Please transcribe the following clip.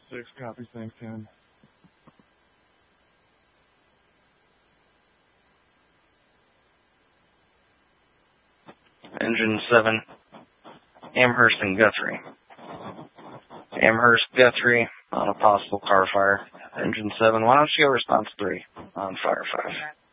6, copy, thanks, 10. Engine 7, Amherst and Guthrie. Amherst, Guthrie on a possible car fire. Engine 7, why don't you go response 3 on fire 5?